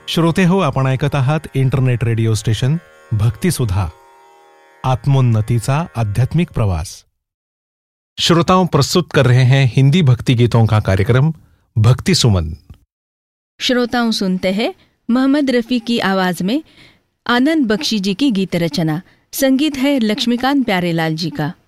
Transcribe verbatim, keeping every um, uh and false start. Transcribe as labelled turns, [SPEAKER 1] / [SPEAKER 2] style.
[SPEAKER 1] श्रोते हो, आपण ऐकत आहात इंटरनेट रेडिओ स्टेशन भक्ति सुधा, आत्मोन्नति का आध्यात्मिक प्रवास। श्रोताओं, प्रस्तुत कर रहे हैं हिंदी भक्ति गीतों का कार्यक्रम भक्ति सुमन।
[SPEAKER 2] श्रोताओं, सुनते हैं मोहम्मद रफी की आवाज में आनंद बख्शी जी की गीत रचना। संगीत है लक्ष्मीकांत प्यारेलाल जी का।